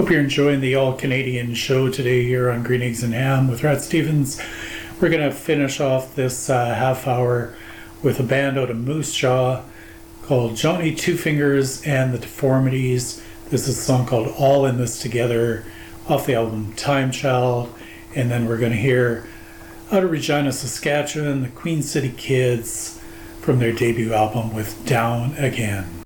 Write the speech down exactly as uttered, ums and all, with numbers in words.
Hope you're enjoying the all-Canadian show today here on Green Eggs and Ham with Rat Stevens. We're going to finish off this uh, half hour with a band out of Moose Jaw called Johnny Two Fingers and the Deformities. This is a song called All in This Together off the album Time Child. And then we're going to hear out of Regina, Saskatchewan, the Queen City Kids from their debut album with Down Again.